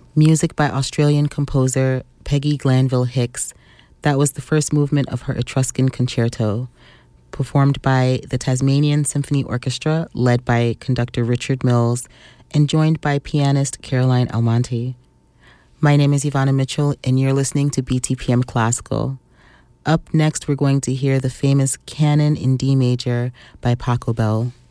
music by Australian composer Peggy Glanville Hicks. That was the first movement of her Etruscan Concerto, performed by the Tasmanian Symphony Orchestra, led by conductor Richard Mills, and joined by pianist Caroline Almonte. My name is Ivana Mitchell, and you're listening to BTPM Classical. Up next, we're going to hear the famous Canon in D major by Pachelbel.